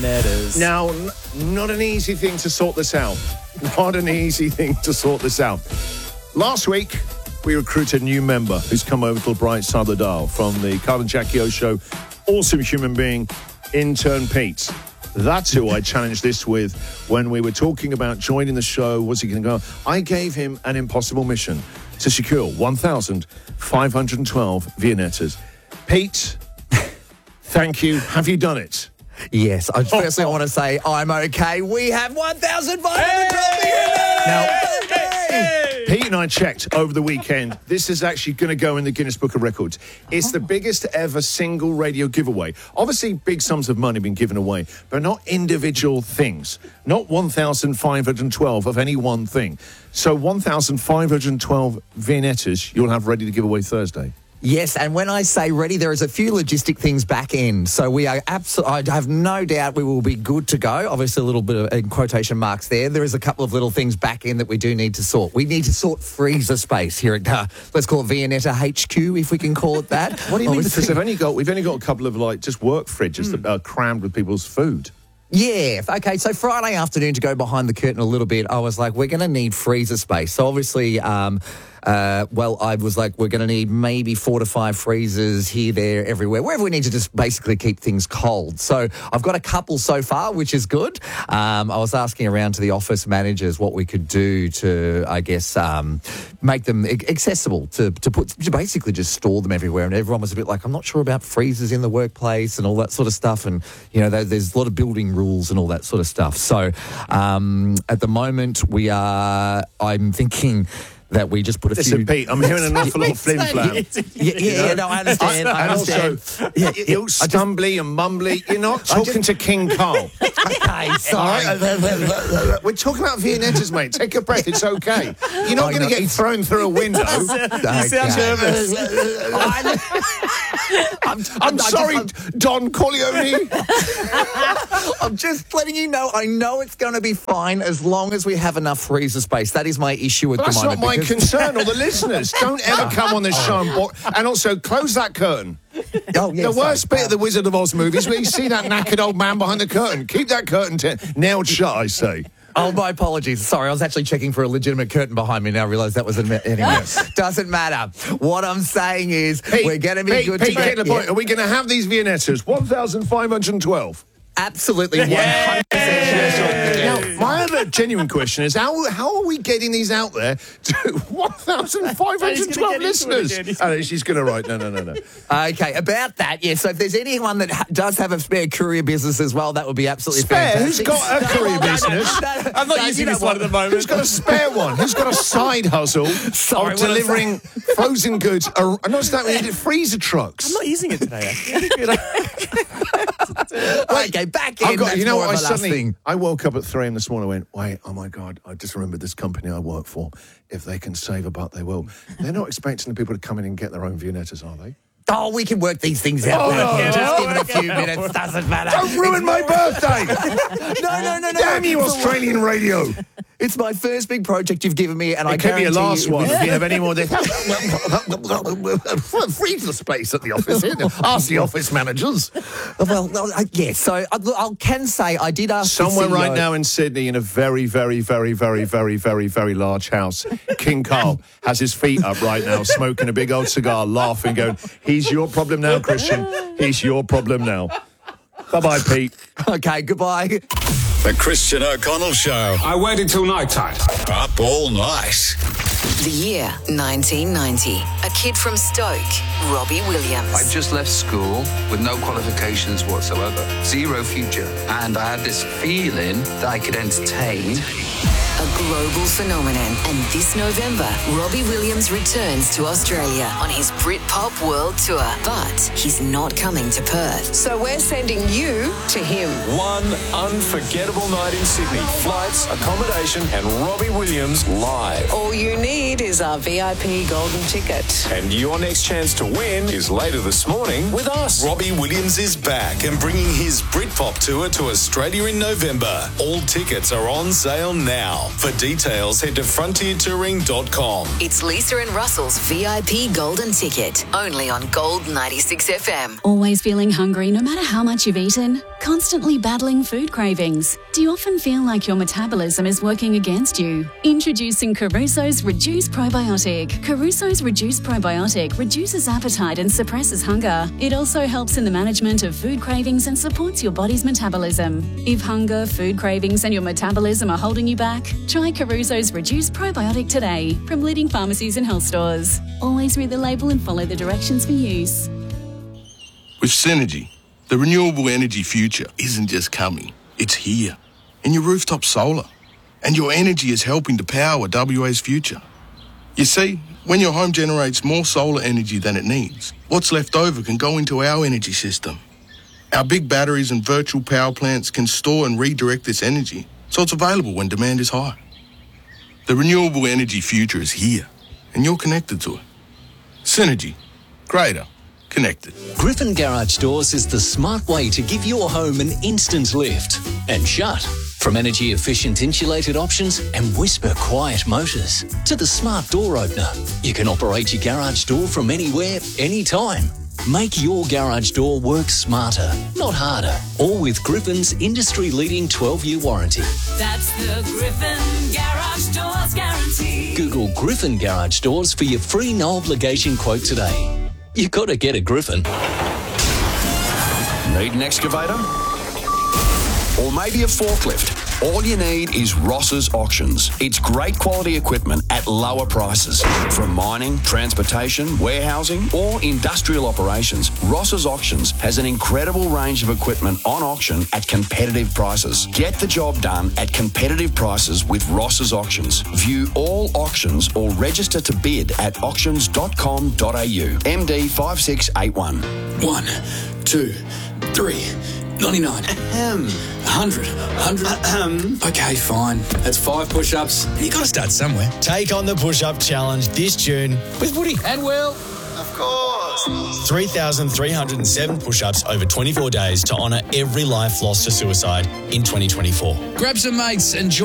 Now, not an easy thing to sort this out. Not an easy thing to sort this out. Last week, we recruited a new member who's come over to the bright side of the dial from the Carl and Jackie O show. Awesome human being, intern Pete. That's who I challenged this with when we were talking about joining the show. Was he going to go? I gave him an impossible mission to secure 1,512 Viennettas. Pete, thank you. Have you done it? Yes. Firstly, I want to say I'm okay. We have 1,512 Now, Pete and I checked over the weekend. This is actually going to go in the Guinness Book of Records. It's the biggest ever single radio giveaway. Obviously, big sums of money have been given away, but not individual things. Not 1,512 of any one thing. So 1,512 Viennettas you'll have ready to give away Thursday. Yes, and when I say ready, there is a few logistic things back end. So we are I have no doubt we will be good to go. Obviously, a little bit of in quotation marks there. There is a couple of little things back end that we do need to sort. We need to sort freezer space here at, let's call it Viennetta HQ, if we can call it that. What do you mean? Because we've only got a couple of, just work fridges that are crammed with people's food. Yeah. Okay. So Friday afternoon, to go behind the curtain a little bit, I was like, we're going to need freezer space. So obviously, I was like, we're going to need maybe 4 to 5 freezers here, there, everywhere, wherever we need to just basically keep things cold. So I've got a couple so far, which is good. I was asking around to the office managers what we could do to, I guess, make them accessible to basically just store them everywhere. And everyone was a bit like, I'm not sure about freezers in the workplace and all that sort of stuff. And, there's a lot of building rules and all that sort of stuff. So at the moment I'm thinking that we just put a few... Listen, Pete, I'm hearing an awful lot of flim-flam. No, I understand. Also, you're stumbly and mumbly. You're not talking to King Carl. Okay, sorry. We're talking about Viennettas, mate. Take a breath. It's okay. You're not going to get thrown through a window. You sound nervous. I'm sorry, Don Corleone. I'm just letting you know, I know it's going to be fine as long as we have enough freezer space. That is my issue at the moment. That's not my concern, or the listeners. Don't ever come on this show and also close that curtain. Oh, yes, the worst bit of the Wizard of Oz movies where you see that knackered old man behind the curtain. Keep that curtain nailed shut, I say. Oh, my apologies. Sorry, I was actually checking for a legitimate curtain behind me. Now I realise that was anyway. Doesn't matter. What I'm saying is we're going to be good to get the point. Are we going to have these Viennettas? 1,512. Absolutely, 100%. Now, my other genuine question is, how are we getting these out there to 1,512 listeners? Oh, she's going to write, no. Okay, about that, yeah. So if there's anyone that does have a spare courier business as well, that would be absolutely fantastic. Who's got a courier business? I'm not using this one at the moment. Who's got a spare one? Who's got a side hustle of delivering frozen goods? And not that we needed freezer trucks. I'm not using it today, actually. Okay, back in. I woke up at 3 a.m. this morning and went, wait, oh my God, I just remembered this company I work for. If they can save a buck, they will. They're not expecting the people to come in and get their own Viennettas, are they? Oh, we can work these things out. Just give it a few minutes. Doesn't matter. Don't ruin my birthday. No. Damn you, Australian radio. It's my first big project you've given me, and I could be your last one if you have any more. Freezer space at the office. Ask the office managers. Well, yes. So I can say I did ask somewhere right now in Sydney, in a very, very, very, very, very, very, very large house. King Carl has his feet up right now, smoking a big old cigar, laughing, going, "He's your problem now, Christian. He's your problem now." Bye-bye, Pete. Okay, goodbye. The Christian O'Connell Show. I waited till night time. Up all night. The year 1990. A kid from Stoke, Robbie Williams. I just left school with no qualifications whatsoever, zero future, and I had this feeling that I could entertain. A global phenomenon. And this November, Robbie Williams returns to Australia on his Britpop World Tour. But he's not coming to Perth. So we're sending you to him. One unforgettable night in Sydney. Flights, accommodation, and Robbie Williams live. All you need is our VIP golden ticket. And your next chance to win is later this morning with us. Robbie Williams is back and bringing his Britpop tour to Australia in November. All tickets are on sale now. For For details, head to frontiertouring.com. It's Lisa and Russell's VIP Golden Ticket, only on Gold 96 FM. Always feeling hungry no matter how much you've eaten? Constantly battling food cravings? Do you often feel like your metabolism is working against you? Introducing Caruso's Reduce Probiotic. Caruso's Reduce Probiotic reduces appetite and suppresses hunger. It also helps in the management of food cravings and supports your body's metabolism. If hunger, food cravings and your metabolism are holding you back, try Caruso's Reduce Probiotic today from leading pharmacies and health stores. Always read the label and follow the directions for use. With Synergy, the renewable energy future isn't just coming, it's here. In your rooftop solar. And your energy is helping to power WA's future. You see, when your home generates more solar energy than it needs, what's left over can go into our energy system. Our big batteries and virtual power plants can store and redirect this energy, so it's available when demand is high. The renewable energy future is here, and you're connected to it. Synergy. Greater. Connected. Griffin Garage Doors is the smart way to give your home an instant lift and shut. From energy-efficient insulated options and whisper quiet motors to the smart door opener, you can operate your garage door from anywhere, anytime. Make your garage door work smarter, not harder. All with Griffin's industry-leading 12-year warranty. That's the Griffin Garage Doors guarantee. Google Griffin Garage Doors for your free no-obligation quote today. You gotta get a Griffin. Need an excavator? Or maybe a forklift? All you need is Ross's Auctions. It's great quality equipment at lower prices. From mining, transportation, warehousing, or industrial operations, Ross's Auctions has an incredible range of equipment on auction at competitive prices. Get the job done at competitive prices with Ross's Auctions. View all auctions or register to bid at auctions.com.au. MD 5681. 1, 2, 3. 99. 100. Okay, fine. That's 5 push-ups. You got to start somewhere. Take on the push-up challenge this June with Woody and Will. Of course. 3,307 push-ups over 24 days to honour every life lost to suicide in 2024. Grab some mates and join